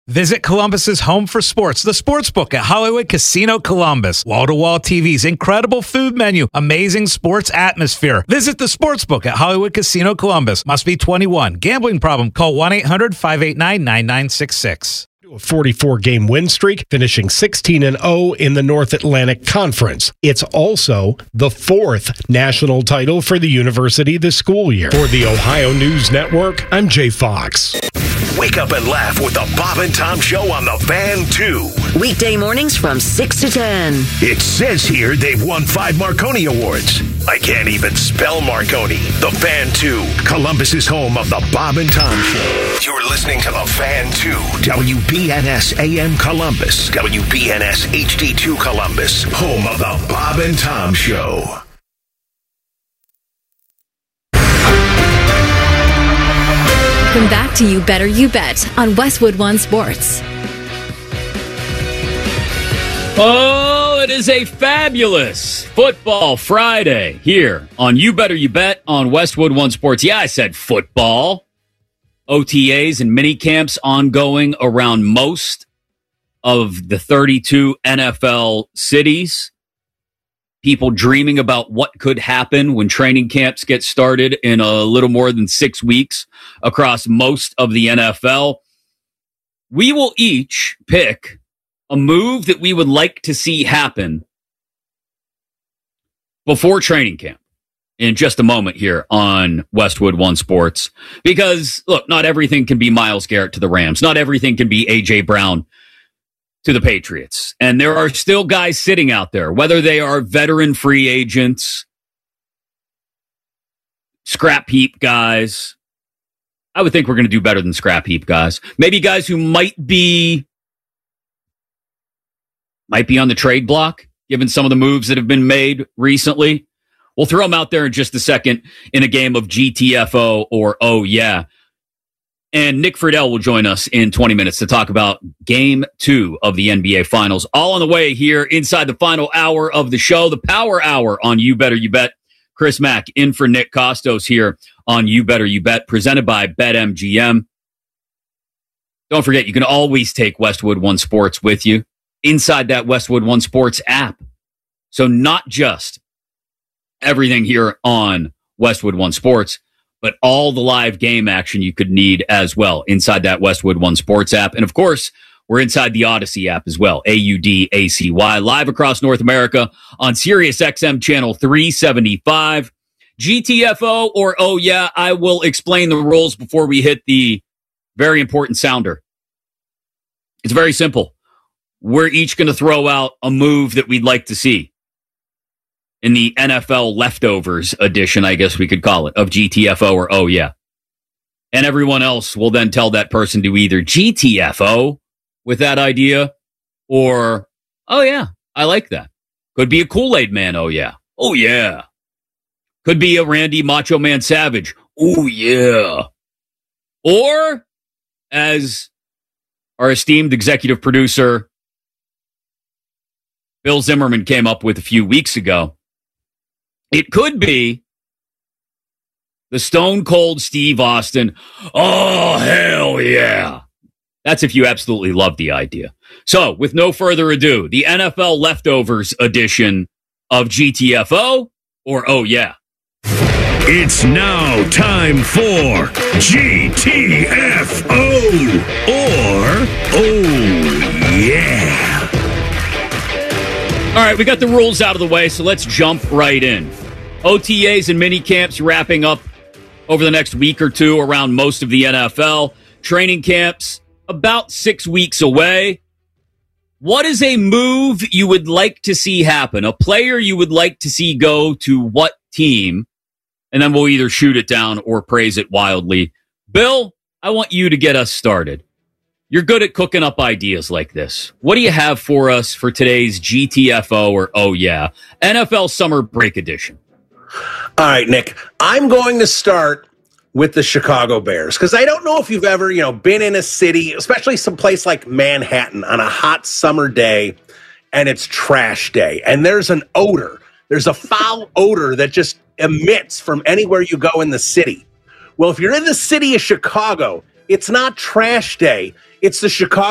Visit Columbus's home for sports, the Sportsbook at Hollywood Casino Columbus. Wall-to-wall TVs, incredible food menu, amazing sports atmosphere. Visit the Sportsbook at Hollywood Casino Columbus. Must be 21. Gambling problem? Call 1-800-589-9966. A 44-game win streak, finishing 16-0 in the North Atlantic Conference. It's also the fourth national title for the university this school year. For the Ohio News Network, I'm Jay Fox. Wake up and laugh with the Bob and Tom Show on the Fan 2. Weekday mornings from 6 to 10. It says here they've won 5 Marconi Awards. I can't even spell Marconi. The Fan 2, Columbus's home of the Bob and Tom Show. You're listening to the Fan 2, WBNS AM Columbus, WBNS HD2 Columbus, home of the Bob and Tom Show. Welcome back to You Better You Bet on Westwood One Sports. Oh, it is a fabulous Football Friday here on You Better You Bet on Westwood One Sports. Yeah, I said football. OTAs and mini camps ongoing around most of the 32 NFL cities. People dreaming about what could happen when training camps get started in a little more than 6 weeks across most of the NFL. We will each pick a move that we would like to see happen before training camp in just a moment here on Westwood One Sports. Because, look, not everything can be Myles Garrett to the Rams. Not everything can be A.J. Brown to the Patriots. And there are still guys sitting out there, whether they are veteran free agents, scrap heap guys. I would think we're going to do better than scrap heap guys. Maybe guys who might be on the trade block, given some of the moves that have been made recently. We'll throw them out there in just a second in a game of GTFO or Oh Yeah. And Nick Friedel will join us in 20 minutes to talk about Game 2 of the NBA Finals. All on the way here inside the final hour of the show, the Power Hour on You Better You Bet. Chris Mack in for Nick Costos here on You Better You Bet, presented by BetMGM. Don't forget, you can always take Westwood One Sports with you inside that Westwood One Sports app. So not just everything here on Westwood One Sports, but all the live game action you could need as well inside that Westwood One Sports app. And of course, we're inside the Odyssey app as well, AUDACY, live across North America on Sirius XM channel 375. GTFO or Oh Yeah, I will explain the rules before we hit the very important sounder. It's very simple. We're each going to throw out a move that we'd like to see in the NFL leftovers edition, I guess we could call it, of GTFO or Oh Yeah. And everyone else will then tell that person to either GTFO with that idea or, oh yeah, I like that. Could be a Kool-Aid Man, oh yeah. Oh yeah. Could be a Randy Macho Man Savage. Oh yeah. Or, as our esteemed executive producer Bill Zimmerman came up with a few weeks ago, it could be the Stone Cold Steve Austin. Oh, hell yeah. That's if you absolutely love the idea. So, with no further ado, the NFL Leftovers edition of GTFO or Oh Yeah. It's now time for GTFO or Oh Yeah. All right, we got the rules out of the way, so let's jump right in. OTAs and mini camps wrapping up over the next week or two around most of the NFL. Training camps about 6 weeks away. What is a move you would like to see happen? A player you would like to see go to what team? And then we'll either shoot it down or praise it wildly. Bill, I want you to get us started. You're good at cooking up ideas like this. What do you have for us for today's GTFO or Oh Yeah, NFL Summer Break Edition? All right, Nick, I'm going to start with the Chicago Bears because I don't know if you've ever, been in a city, especially some place like Manhattan on a hot summer day and it's trash day and there's an odor. There's a foul odor that just emits from anywhere you go in the city. Well, if you're in the city of Chicago, it's not trash day. It's the Chicago